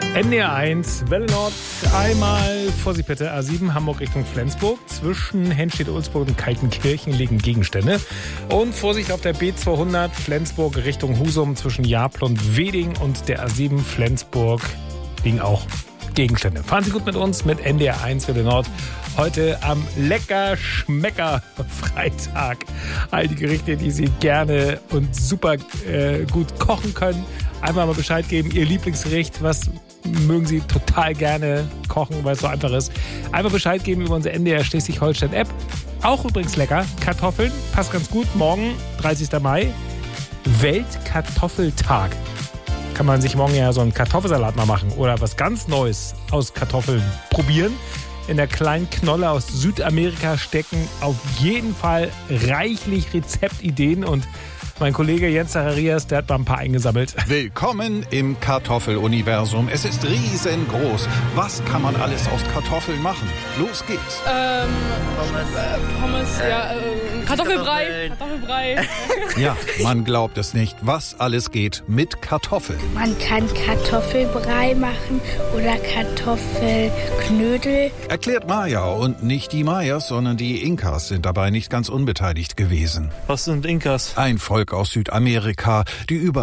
NDR 1, Welle Nord, einmal Vorsicht bitte, A7 Hamburg Richtung Flensburg. Zwischen Henstedt-Ulzburg und Kaltenkirchen liegen Gegenstände. Und Vorsicht auf der B200 Flensburg Richtung Husum zwischen Jablon, Weding und der A7 Flensburg liegen auch Gegenstände. Fahren Sie gut mit uns mit NDR 1 Welle Nord. Heute am Lecker-Schmecker-Freitag. All die Gerichte, die Sie gerne und super gut kochen können. Einfach mal Bescheid geben, Ihr Lieblingsgericht, was mögen Sie total gerne kochen, weil es so einfach ist. Einfach Bescheid geben über unsere NDR Schleswig-Holstein-App. Auch übrigens lecker, Kartoffeln, passt ganz gut. Morgen, 30. Mai, Weltkartoffeltag. Kann man sich morgen ja so einen Kartoffelsalat mal machen oder was ganz Neues aus Kartoffeln probieren. In der kleinen Knolle aus Südamerika stecken auf jeden Fall reichlich Rezeptideen und mein Kollege Jens Zacharias, der hat mal ein paar eingesammelt. Willkommen im Kartoffeluniversum. Es ist riesengroß. Was kann man alles aus Kartoffeln machen? Los geht's. Pommes, Kartoffelbrei. Ja, man glaubt es nicht, was alles geht mit Kartoffeln. Man kann Kartoffelbrei machen oder Kartoffelknödel. Erklärt Maya, und nicht die Mayas, sondern die Inkas sind dabei nicht ganz unbeteiligt gewesen. Was sind Inkas? Ein Volk aus Südamerika, die über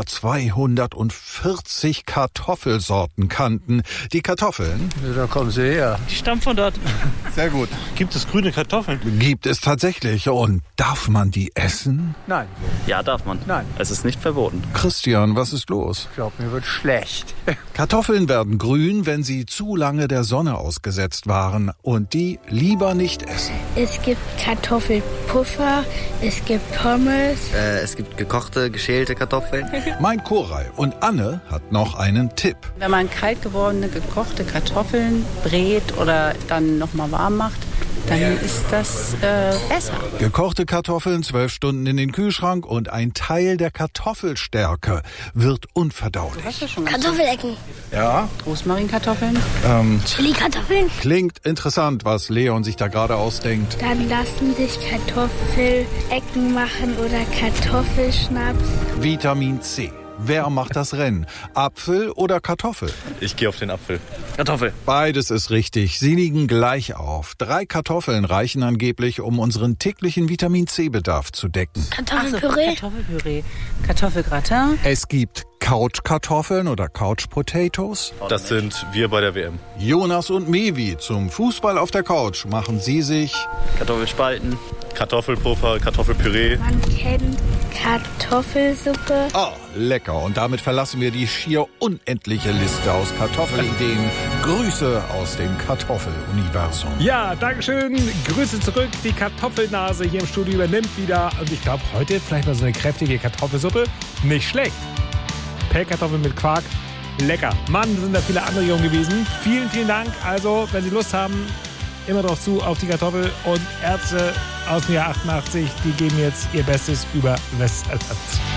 240 Kartoffelsorten kannten. Die Kartoffeln... Da kommen sie her. Die stammen von dort. Sehr gut. Gibt es grüne Kartoffeln? Gibt es tatsächlich. Und darf man die essen? Nein. Ja, darf man. Nein. Es ist nicht verboten. Christian, was ist los? Ich glaube, mir wird schlecht. Kartoffeln werden grün, wenn sie zu lange der Sonne ausgesetzt waren. Und die lieber nicht essen. Es gibt Kartoffelpuffer, es gibt Pommes. Es gibt gekochte, geschälte Kartoffeln. Mein Koray und Anne hat noch einen Tipp. Wenn man kalt gewordene, gekochte Kartoffeln brät oder dann nochmal warm macht, dann ist das besser. Gekochte Kartoffeln 12 Stunden in den Kühlschrank und ein Teil der Kartoffelstärke wird unverdaulich. Hast du schon Kartoffelecken, Ja, Rosmarinkartoffeln? Chili-Kartoffeln. klingt interessant, was Leon sich da gerade ausdenkt. Dann lassen sich Kartoffelecken machen oder Kartoffelschnaps. Vitamin C. Wer macht das Rennen? Apfel oder Kartoffel? Ich gehe auf den Apfel. Kartoffel. Beides ist richtig. Sie liegen gleich auf. 3 Kartoffeln reichen angeblich, um unseren täglichen Vitamin-C-Bedarf zu decken. Kartoffelpüree. Kartoffelpüree. Kartoffelgratin. Es gibt Couch-Kartoffeln oder Couch-Potatoes. Das sind wir bei der WM. Jonas und Mevi zum Fußball auf der Couch machen sie sich Kartoffelspalten, Kartoffelpuffer, Kartoffelpüree. Man kennt Kartoffelsuppe. lecker. Und damit verlassen wir die schier unendliche Liste aus Kartoffelideen. Grüße aus dem Kartoffeluniversum. Ja, Dankeschön. Grüße zurück. Die Kartoffelnase hier im Studio übernimmt wieder. Und ich glaube, heute vielleicht mal so eine kräftige Kartoffelsuppe. Nicht schlecht. Pellkartoffeln mit Quark. Lecker. Mann, sind da viele Anregungen gewesen. Vielen, vielen Dank. Also, wenn Sie Lust haben, immer drauf zu, auf die Kartoffel. Und Ärzte aus dem Jahr 88, die geben jetzt ihr Bestes über Westsalat.